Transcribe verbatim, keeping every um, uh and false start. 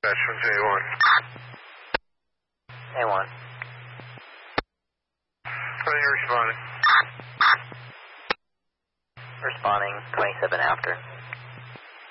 That's from A one. A one. When are you responding? Responding twenty-seven after.